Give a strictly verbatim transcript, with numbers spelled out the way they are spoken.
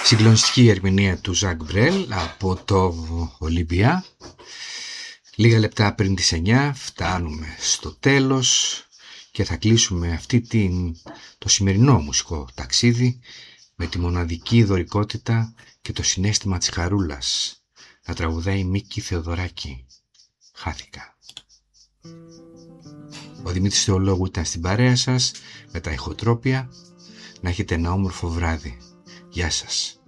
Συγκλονιστική ερμηνεία του Ζακ Μπρέλ από το Ολυμπιά. Λίγα λεπτά πριν τις εννιά φτάνουμε στο τέλος και θα κλείσουμε αυτή την, το σημερινό μουσικό ταξίδι με τη μοναδική δωρικότητα και το συναίσθημα της χαρούλας. Να τραγουδάει η Μίκη Θεοδωράκη. Χάθηκα. Ο Δημήτρης Θεολόγου ήταν στην παρέα σας με τα ηχοτρόπια. Να έχετε ένα όμορφο βράδυ. Γεια σας.